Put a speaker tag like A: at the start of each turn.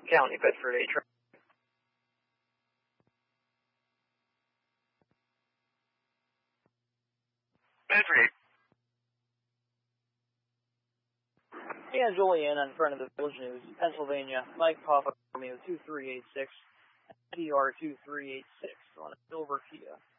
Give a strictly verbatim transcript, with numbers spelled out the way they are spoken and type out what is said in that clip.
A: County, Bedford eight.
B: Bedford eight.
C: Yeah, Julian in front of the Village News, Pennsylvania, Mike Papa Romeo two three eight six, D R two three eight six on a silver Kia.